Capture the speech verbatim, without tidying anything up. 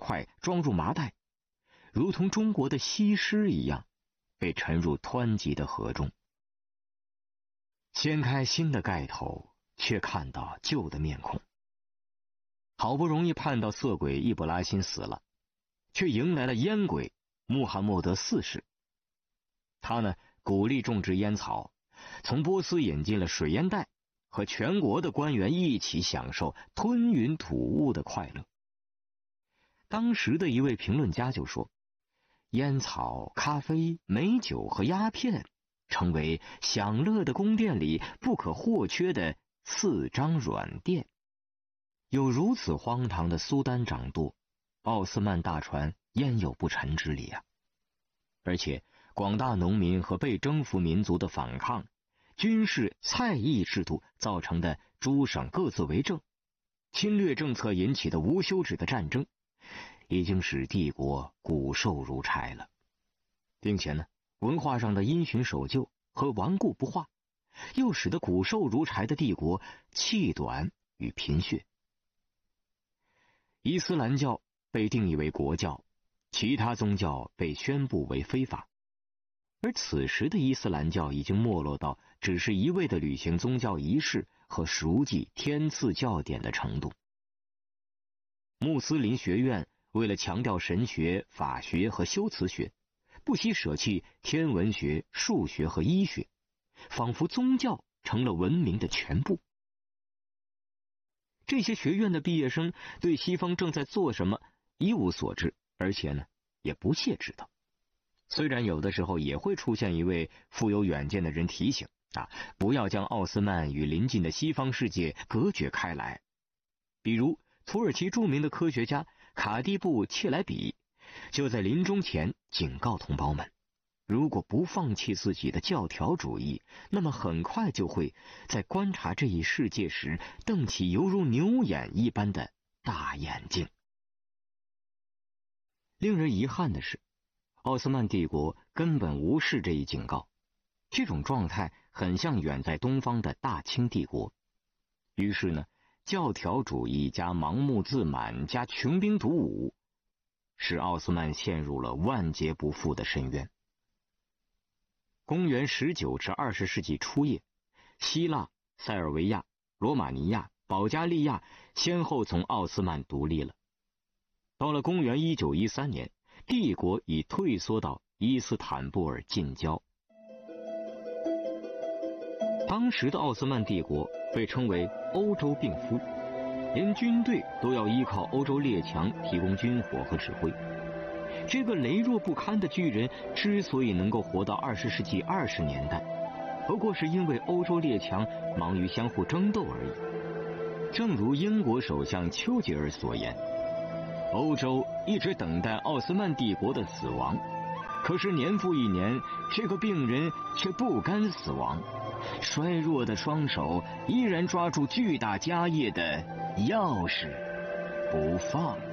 块装入麻袋，如同中国的西施一样，被沉入湍急的河中。掀开新的盖头，却看到旧的面孔。好不容易盼到色鬼易卜拉欣死了，却迎来了烟鬼穆罕默德四世。他呢，鼓励种植烟草，从波斯引进了水烟袋，和全国的官员一起享受吞云吐雾的快乐。当时的一位评论家就说，烟草、咖啡、美酒和鸦片成为享乐的宫殿里不可或缺的四张软垫。有如此荒唐的苏丹掌舵，奥斯曼大船焉有不沉之理啊？而且广大农民和被征服民族的反抗，军事蔡役制度造成的诸省各自为政，侵略政策引起的无休止的战争，已经使帝国骨瘦如柴了，并且呢，文化上的因循守旧和顽固不化，又使得骨瘦如柴的帝国气短与贫血。伊斯兰教被定义为国教，其他宗教被宣布为非法，而此时的伊斯兰教已经没落到只是一味的履行宗教仪式和熟记天赐教典的程度。穆斯林学院为了强调神学、法学和修辞学，不惜舍弃天文学、数学和医学，仿佛宗教成了文明的全部。这些学院的毕业生对西方正在做什么一无所知，而且呢，也不屑知道。虽然有的时候也会出现一位富有远见的人提醒啊，不要将奥斯曼与邻近的西方世界隔绝开来。比如土耳其著名的科学家卡蒂布切莱比就在临终前警告同胞们，如果不放弃自己的教条主义，那么很快就会在观察这一世界时瞪起犹如牛眼一般的大眼睛。令人遗憾的是，奥斯曼帝国根本无视这一警告，这种状态很像远在东方的大清帝国。于是呢，教条主义加盲目自满加穷兵黩武，使奥斯曼陷入了万劫不复的深渊。公元十九至二十世纪初叶，希腊、塞尔维亚、罗马尼亚、保加利亚先后从奥斯曼独立了。到了公元一九一三年，帝国已退缩到伊斯坦布尔近郊。当时的奥斯曼帝国被称为欧洲病夫，连军队都要依靠欧洲列强提供军火和指挥。这个羸弱不堪的巨人之所以能够活到二十世纪二十年代，不过是因为欧洲列强忙于相互争斗而已。正如英国首相丘吉尔所言，欧洲一直等待奥斯曼帝国的死亡，可是年复一年，这个病人却不甘死亡，衰弱的双手依然抓住巨大家业的钥匙不放。